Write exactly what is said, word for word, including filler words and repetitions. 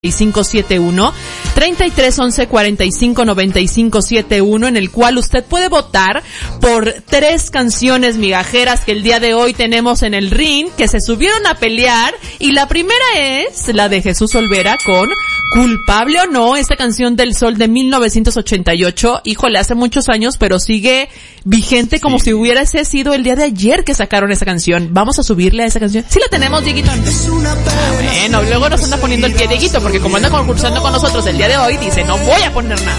cinco siete uno, treinta y tres once cuarenta y cinco noventa y cinco setenta y uno, en el cual usted puede votar por tres canciones migajeras que el día de hoy tenemos en el ring, que se subieron a pelear, y la primera es la de Jesús Olvera con Culpable o No, esta canción del Sol de mil novecientos ochenta y ocho, híjole, hace muchos años, pero sigue vigente como sí. si hubiese sido el día de ayer que sacaron esa canción. Vamos a subirle a esa canción. Sí la tenemos, Dieguito. Ah, bueno, luego nos anda poniendo el pie Dieguito, porque como anda concursando con nosotros el día de hoy, dice, no voy a poner nada.